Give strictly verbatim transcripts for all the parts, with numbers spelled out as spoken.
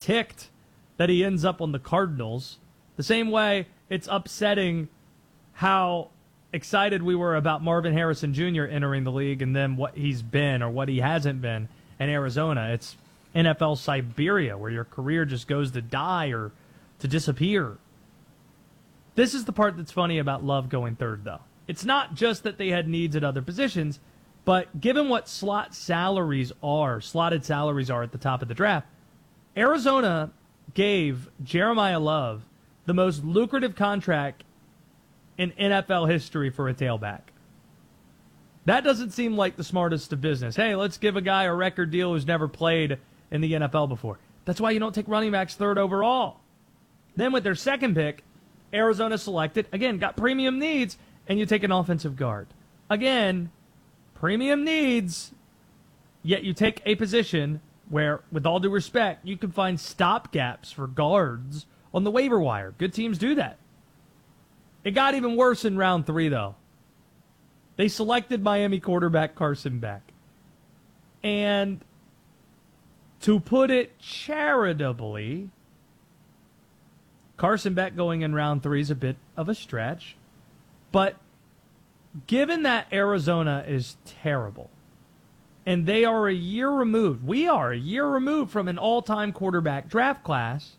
ticked that he ends up on the Cardinals. The same way it's upsetting how excited we were about Marvin Harrison Junior entering the league and then what he's been or what he hasn't been in Arizona. It's N F L Siberia, where your career just goes to die or to disappear. This is the part that's funny about Love going third, though. It's not just that they had needs at other positions, but given what slot salaries are, slotted salaries are at the top of the draft, Arizona gave Jeremiah Love the most lucrative contract in N F L history for a tailback. That doesn't seem like the smartest of business. Hey, let's give a guy a record deal who's never played in the N F L before. That's why you don't take running backs third overall. Then with their second pick, Arizona selected, again, got premium needs, and you take an offensive guard. Again, premium needs, yet you take a position where, with all due respect, you can find stopgaps for guards on the waiver wire. Good teams do that. It got even worse in round three, though. They selected Miami quarterback Carson Beck. And to put it charitably, Carson Beck going in round three is a bit of a stretch. But given that Arizona is terrible, and they are a year removed, we are a year removed from an all-time quarterback draft class,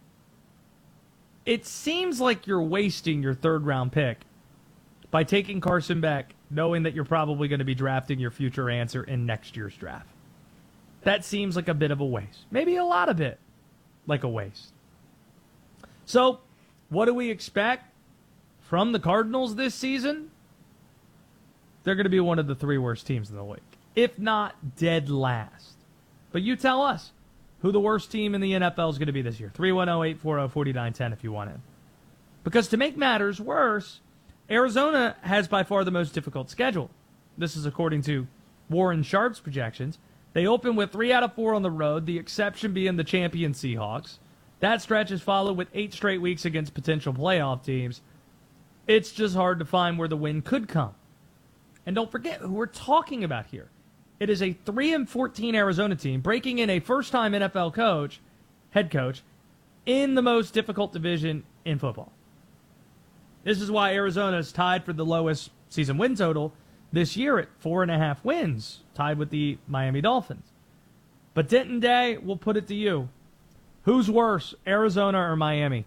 it seems like you're wasting your third-round pick by taking Carson Beck, knowing that you're probably going to be drafting your future answer in next year's draft. That seems like a bit of a waste. Maybe a lot of it like a waste. So, what do we expect from the Cardinals this season? They're going to be one of the three worst teams in the league, if not dead last. But you tell us who the worst team in the N F L is going to be this year. three one zero, eight four zero, four nine one zero if you want in. Because to make matters worse, Arizona has by far the most difficult schedule. This is according to Warren Sharp's projections. They open with three out of four on the road, the exception being the champion Seahawks. That stretch is followed with eight straight weeks against potential playoff teams. It's just hard to find where the win could come. And don't forget who we're talking about here. It is a three and fourteen Arizona team breaking in a first-time N F L coach, head coach, in the most difficult division in football. This is why Arizona is tied for the lowest season win total this year at four and a half wins, tied with the Miami Dolphins. But Denton Day, we'll put it to you. Who's worse, Arizona or Miami?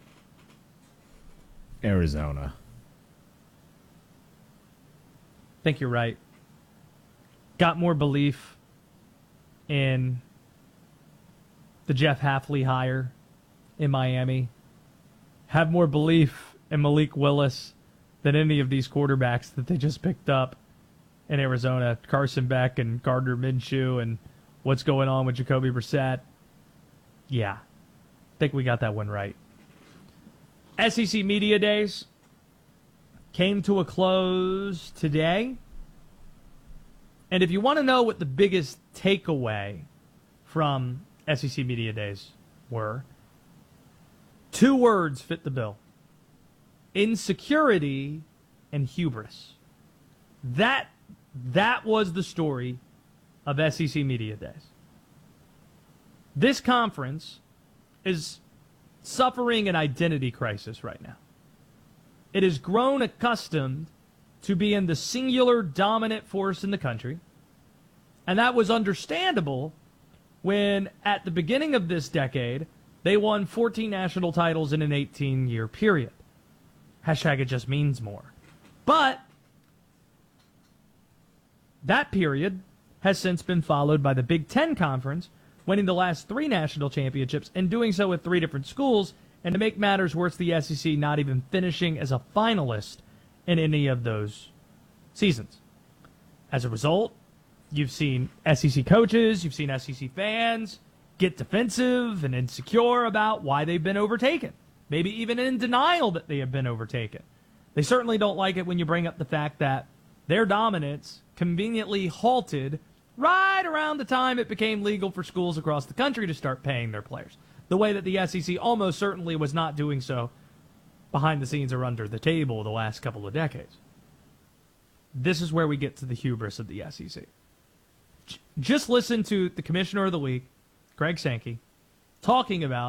Arizona. I think you're right. Got more belief in the Jeff Hafley hire in Miami. Have more belief in Malik Willis than any of these quarterbacks that they just picked up in Arizona. Carson Beck and Gardner Minshew and what's going on with Jacoby Brissett. Yeah, I think we got that one right. S E C Media Days came to a close today. And if you want to know what the biggest takeaway from S E C Media Days were, two words fit the bill. Insecurity and hubris. That, that was the story of S E C Media Days. This conference is suffering an identity crisis right now. It has grown accustomed to being the singular dominant force in the country, and that was understandable when, at the beginning of this decade, they won fourteen national titles in an eighteen-year period. Hashtag it just means more. But that period has since been followed by the Big Ten Conference, winning the last three national championships and doing so with three different schools, and to make matters worse, the S E C not even finishing as a finalist in any of those seasons. As a result, you've seen S E C coaches, you've seen S E C fans get defensive and insecure about why they've been overtaken. Maybe even in denial that they have been overtaken. They certainly don't like it when you bring up the fact that their dominance conveniently halted right around the time it became legal for schools across the country to start paying their players. The way that the S E C almost certainly was not doing so behind the scenes or under the table the last couple of decades. This is where we get to the hubris of the S E C. Just listen to the Commissioner of the Week, Greg Sankey, talking about